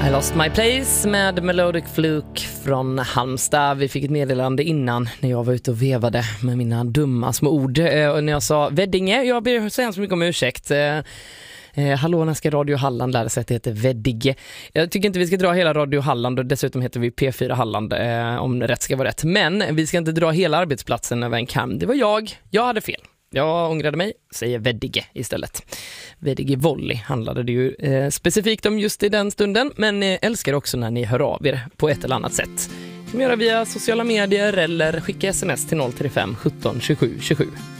I lost my place med Melodic Fluke från Halmstad. Vi fick ett meddelande innan när jag var ute och vevade med mina dumma små ord. Och när jag sa Veddinge, jag ber så hemskt mycket om ursäkt. Hallå, när ska Radio Halland lära sig att det heter Veddige? Jag tycker inte vi ska dra hela Radio Halland, och dessutom heter vi P4 Halland, om rätt ska vara rätt. Men vi ska inte dra hela arbetsplatsen över en kam. Det var jag hade fel. Jag ångrade mig, säger Veddige istället. Veddige Volley handlade det ju specifikt om just i den stunden, men älskar också när ni hör av er på ett eller annat sätt. Kan göra via sociala medier eller skicka sms till 035 17 27 27.